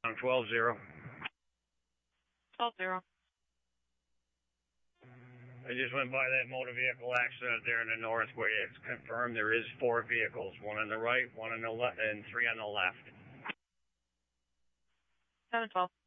I'm 12-0. 12-0. I just went by that motor vehicle accident there in the north where it's confirmed there is 4 vehicles, one on the right, one on the left, and 3 on the left. 7-12.